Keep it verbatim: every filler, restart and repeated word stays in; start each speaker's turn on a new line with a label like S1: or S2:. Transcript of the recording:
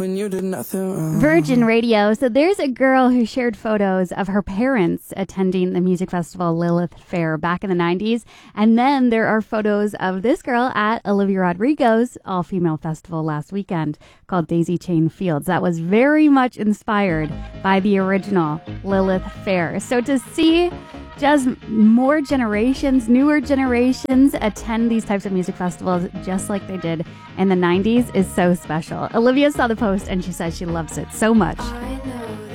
S1: when you did nothing wrong.
S2: Virgin Radio. So there's a girl who shared photos of her parents attending the music festival Lilith Fair back in the nineties. And then there are photos of this girl at Olivia Rodrigo's all-female festival last weekend called Daisy Chain Fields. That was very much inspired by the original Lilith Fair. So to see just more generations, newer generations attend these types of music festivals just like they did in the nineties is so special. Olivia saw the post and she says she loves it so much.
S3: I know